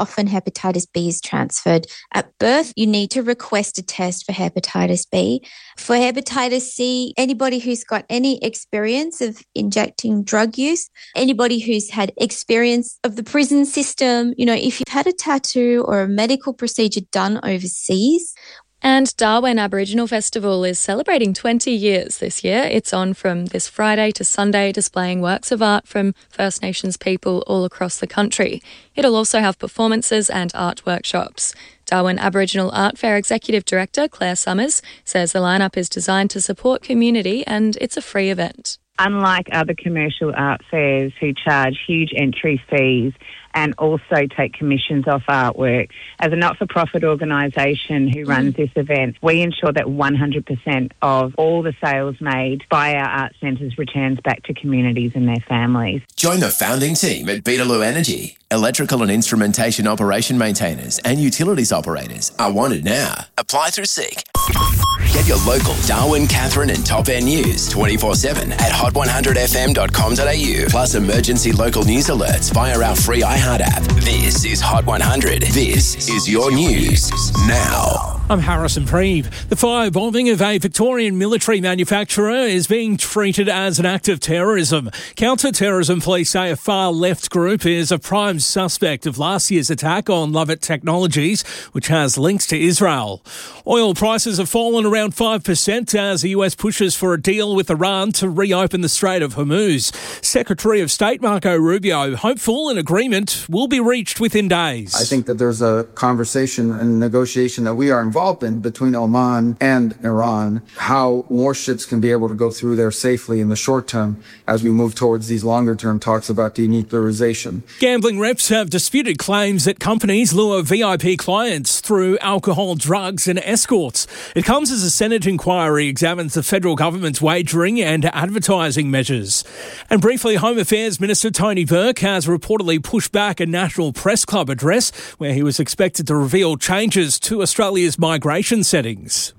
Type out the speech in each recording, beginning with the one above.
often hepatitis B is transferred. At birth, you need to request a test for hepatitis B. For hepatitis C, anybody who's got any experience of injecting drug use, anybody who's had experience of the prison system, if you've had a tattoo or a medical procedure done overseas. And Darwin Aboriginal Festival is celebrating 20 years this year. It's on from this Friday to Sunday, displaying works of art from First Nations people all across the country. It'll also have performances and art workshops. Darwin Aboriginal Art Fair Executive Director Claire Summers says the lineup is designed to support community and it's a free event. Unlike other commercial art fairs who charge huge entry fees and also take commissions off artwork, as a not-for-profit organisation who runs this event, we ensure that 100% of all the sales made by our art centres returns back to communities and their families. Join the founding team at Beetaloo Energy. Electrical and instrumentation operation maintainers and utilities operators are wanted now. Apply through SEEK. Get your local Darwin, Katherine and Top End news 24/7 at hot100fm.com.au. Plus emergency local news alerts via our free iHeart app. This is Hot 100. This is your news now. I'm Harrison Preeve. The firebombing of a Victorian military manufacturer is being treated as an act of terrorism. Counter-terrorism police say a far-left group is a prime suspect of last year's attack on Lovett Technologies, which has links to Israel. Oil prices have fallen around 5% as the US pushes for a deal with Iran to reopen the Strait of Hormuz. Secretary of State Marco Rubio hopeful an agreement will be reached within days. I think that there's a conversation and negotiation that we are involved in between Oman and Iran, how more ships can be able to go through there safely in the short term as we move towards these longer term talks about denuclearization. Gambling reps have disputed claims that companies lure VIP clients through alcohol, drugs and escorts. It comes as a Senate inquiry examines the federal government's wagering and advertising measures. And briefly, Home Affairs Minister Tony Burke has reportedly pushed back a National Press Club address where he was expected to reveal changes to Australia's migration settings.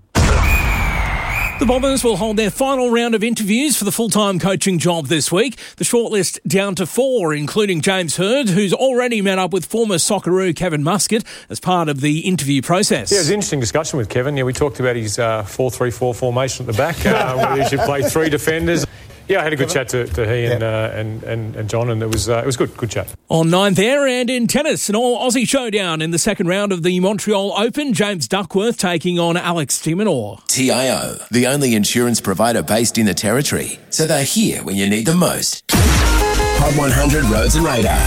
The Bombers will hold their final round of interviews for the full-time coaching job this week. The shortlist down to 4, including James Hird, who's already met up with former Socceroo Kevin Muscat as part of the interview process. Yeah, it was an interesting discussion with Kevin. Yeah, we talked about his 4-3-4 formation at the back, whether he should play 3 defenders. Yeah, I had a good chat to he and John, and it was good chat. On 9 there, and in tennis, an all-Aussie showdown in the second round of the Montreal Open. James Duckworth taking on Alex de Minaur. TIO, the only insurance provider based in the Territory, so they're here when you need them most. Hot 100 Roads and Radar.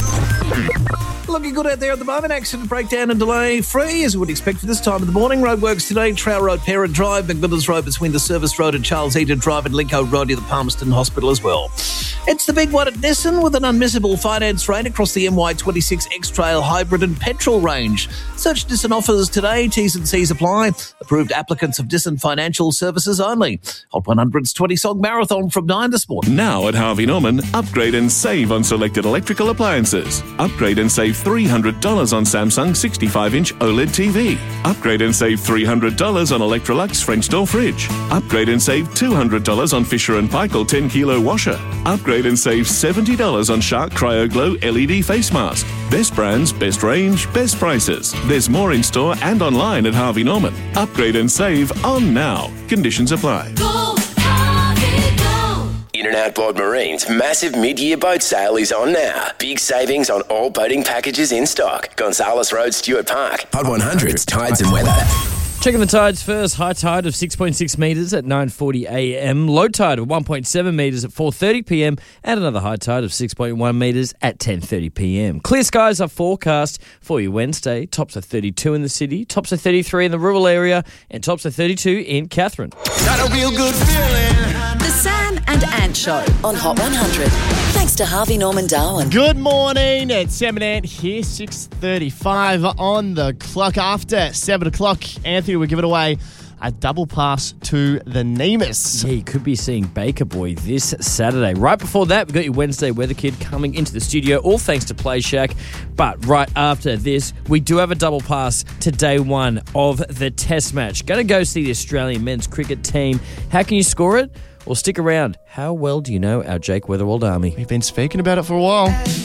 Looking good out there at the moment. Accident breakdown and delay free, as you would expect for this time of the morning. Roadworks today, Trow Road, Parent Drive, McMillan's Road between the Service Road and Charles Eden Drive, and Lincoln Road near the Palmerston Hospital as well. It's the big one at Nissan with an unmissable finance rate across the MY26 X-Trail Hybrid and Petrol range. Search Nissan offers today. T's and C's apply. Approved applicants of Nissan Financial Services only. Hot 100's 20-song marathon from 9 this morning. Now at Harvey Norman, upgrade and save on selected electrical appliances. Upgrade and save $300 on Samsung 65-inch OLED TV. Upgrade and save $300 on Electrolux French door fridge. Upgrade and save $200 on Fisher & Paykel 10-kilo washer. Upgrade and save $70 on Shark Cryo Glow LED face mask. Best brands, best range, best prices. There's more in store and online at Harvey Norman. Upgrade and save on now. Conditions apply. In and Outboard Marine's massive mid-year boat sale is on now. Big savings on all boating packages in stock. Gonzales Road, Stuart Park. Hot 100's Tides and Weather. Checking the tides first. High tide of 6.6 metres at 9:40 a.m. Low tide of 1.7 metres at 4:30 p.m. And another high tide of 6.1 metres at 10:30 p.m. Clear skies are forecast for you Wednesday. Tops are 32 in the city, tops are 33 in the rural area, and tops are 32 in Katherine. Got a real good feeling. The Sam and Ant Show on Hot 100. Thanks to Harvey Norman Darwin. Good morning. It's Sam and Ant here, 6:35 on the clock. After 7 o'clock, Anthony will give it away a double pass to the Nemus. Yeah, you could be seeing Baker Boy this Saturday. Right before that, we've got your Wednesday Weather Kid coming into the studio, all thanks to Play Shack. But right after this, we do have a double pass to day one of the Test match. Going to go see the Australian men's cricket team. How can you score it? Well, stick around. How well do you know our Jake Weatherald Army? We've been speaking about it for a while.